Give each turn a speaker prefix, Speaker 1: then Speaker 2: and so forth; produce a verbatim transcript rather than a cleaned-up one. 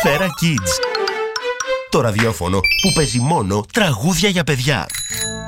Speaker 1: Σφαίρα Kids. Το ραδιόφωνο που παίζει μόνο τραγούδια για παιδιά.